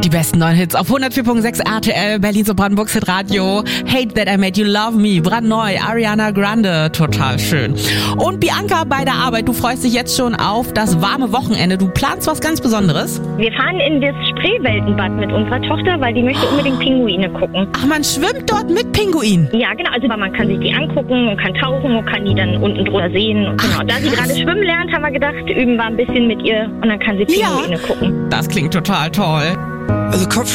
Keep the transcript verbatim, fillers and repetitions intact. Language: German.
Die besten neuen Hits auf hundertvier Komma sechs R T L, Berlin so Brandenburgs Hitradio. Hate That I Made You Love Me, brandneu, Ariana Grande, total schön. Und Bianca bei der Arbeit, du freust dich jetzt schon auf das warme Wochenende. Du planst was ganz Besonderes? Wir fahren in das Spreeweltenbad mit unserer Tochter, weil die möchte unbedingt Pinguine gucken. Ach, man schwimmt dort mit Pinguinen? Ja, genau. Also man kann sich die angucken und kann tauchen und kann die dann unten drunter sehen. Und genau. Ach, da sie gerade schwimmen lernt, haben wir gedacht, üben wir ein bisschen mit ihr und dann kann sie Pinguine ja, gucken. Das klingt total toll. I look up from